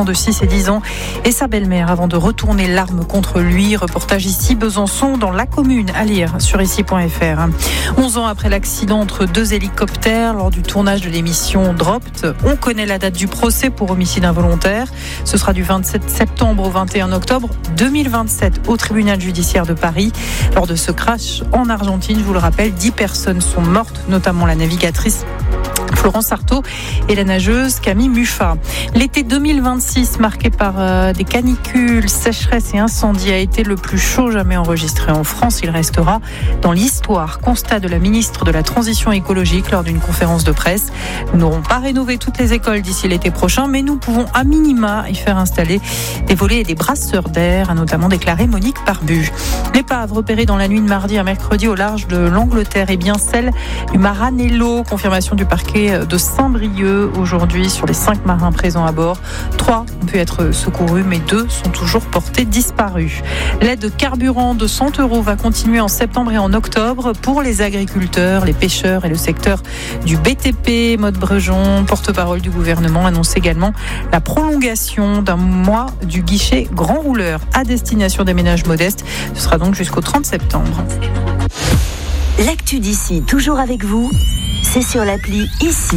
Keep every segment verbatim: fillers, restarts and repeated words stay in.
enfant de six et dix ans et sa belle-mère avant de retourner l'arme contre lui. Reportage ici, Besançon, dans la commune, à lire sur ici point f r. onze ans après l'accident entre deux hélicoptères lors du tournage de l'émission Dropped, on connaît la date du procès pour homicide involontaire. Ce sera du vingt-sept septembre au vingt et un octobre deux mille vingt-sept au tribunal judiciaire de Paris. Lors de ce crash en Argentine, je vous le rappelle, dix personnes sont mortes, notamment la navigatrice Florence Artaud et la nageuse Camille Muffat. L'été deux mille vingt-six, marqué par euh, des canicules, sécheresses et incendies, a été le plus chaud jamais enregistré en France. Il restera dans l'histoire. Constat de la ministre de la Transition écologique lors d'une conférence de presse. Nous n'aurons pas rénové toutes les écoles d'ici l'été prochain, mais nous pouvons à minima y faire installer des volets et des brasseurs d'air, a notamment déclaré Monique Barbu. L'épave repérée dans la nuit de mardi à mercredi au large de l'Angleterre est bien celle du Maranello. Confirmation du parquet de Saint-Brieuc aujourd'hui sur les cinq marins présents à bord. Trois ont pu être secourus, mais deux sont toujours portés disparus. L'aide carburant de cent euros va continuer en septembre et en octobre pour les agriculteurs, les pêcheurs et le secteur du B T P. Maude Brejon, porte-parole du gouvernement, annonce également la prolongation d'un mois du guichet grand rouleur à destination des ménages modestes. Ce sera donc jusqu'au trente septembre. L'actu d'ici, toujours avec vous, c'est sur l'appli Ici.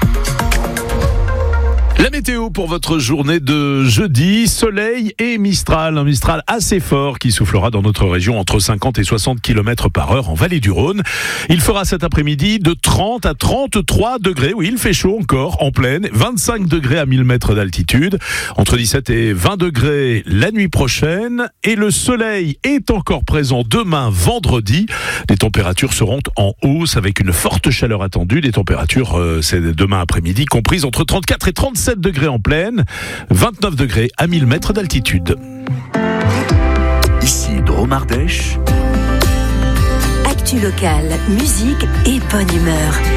La météo pour votre journée de jeudi, soleil et Mistral, un Mistral assez fort qui soufflera dans notre région entre cinquante et soixante kilomètres par heure en vallée du Rhône. Il fera cet après-midi de trente à trente-trois degrés, oui il fait chaud encore en plaine, vingt-cinq degrés à mille mètres d'altitude, entre dix-sept et vingt degrés la nuit prochaine et le soleil est encore présent demain vendredi. Les températures seront en hausse avec une forte chaleur attendue, des températures euh, c'est demain après-midi comprises entre trente-quatre et trente-sept degrés en plaine, vingt-neuf degrés à mille mètres d'altitude. Ici Dromardèche. Actu locale, musique et bonne humeur.